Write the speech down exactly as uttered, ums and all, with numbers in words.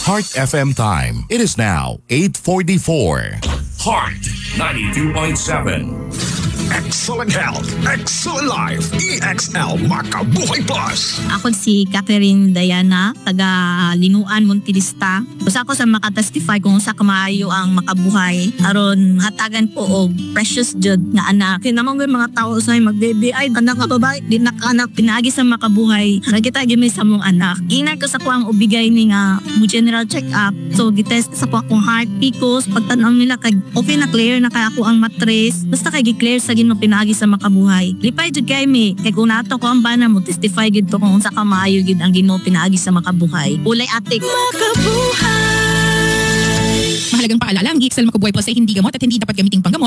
Heart F M time. It is now eight forty-four. Heart ninety-two point seven. Excellent health, excellent life, E X L Makabuhay Plus. Ako si Catherine Diana, taga Linuan, Montilista. Usa ako sa makatestify kung sa kamayo ang makabuhay. Aron hatagan po og precious jud nga anak. Kinamang mga tao sa mag-baby ay anak nga babae, di nakanak pinaagi sa makabuhay. Nakita gyud sa mong anak. Ingay ko sa kuang ubigay ni nga mo general check-up. So gitest sa ko akong heart, picos, pagtan-aw nila kay okay na clear na kay ako ang matres. Basta kay gi-clear sa gino pinaagi sa makabuhay. Lipay jud kay mi kay kung nato ko ang bana mo testify gid to kung unsa ka maayo gid ang Ginoo pinaagi sa makabuhay. Ulay atik Makabuhay. Mahalagang paalala, ang E X L Makabuhay Plus ay hindi gamot at hindi dapat gamiting panggamot